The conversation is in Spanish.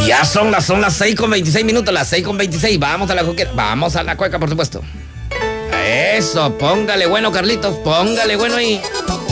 Ya son las 6:26, las 6:26. Vamos a la coqueta. Vamos a la cueca, por supuesto. Eso, póngale bueno, Carlitos, póngale bueno ahí.